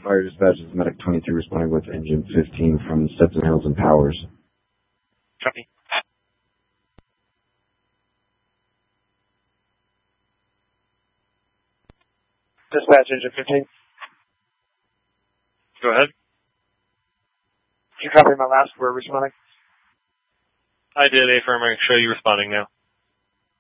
Fire dispatch is Medic 23 responding with engine 15 from Stetson Hills and Powers. Copy. Dispatch engine 15. Go ahead. Did you copy my last word responding? I did, affirm. I can show you responding now.